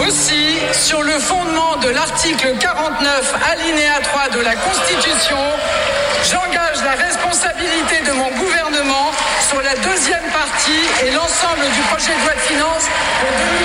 Aussi, sur le fondement de l'article 49, alinéa 3 de la Constitution, j'engage la responsabilité de mon gouvernement sur la deuxième partie et l'ensemble du projet de loi de finances pour 2020.